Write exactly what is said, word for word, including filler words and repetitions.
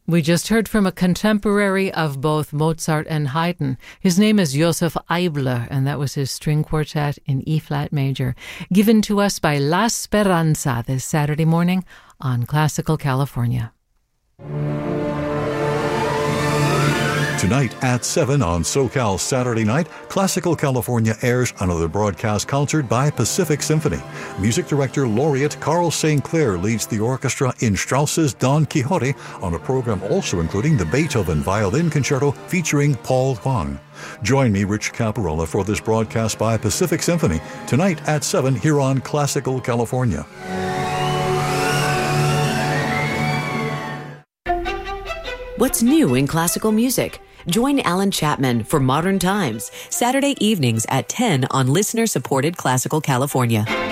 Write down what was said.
We just heard from a contemporary of both Mozart and Haydn. His name is Joseph Eibler, and that was his string quartet in E-flat major, given to us by La Speranza this Saturday morning on Classical California. Tonight at seven on SoCal Saturday Night, Classical California airs another broadcast concert by Pacific Symphony. Music director laureate Carl Saint Clair leads the orchestra in Strauss's Don Quixote on a program also including the Beethoven Violin Concerto featuring Paul Huang. Join me, Rich Caparola, for this broadcast by Pacific Symphony tonight at seven here on Classical California. What's new in classical music? Join Alan Chapman for Modern Times, Saturday evenings at ten on listener-supported Classical California.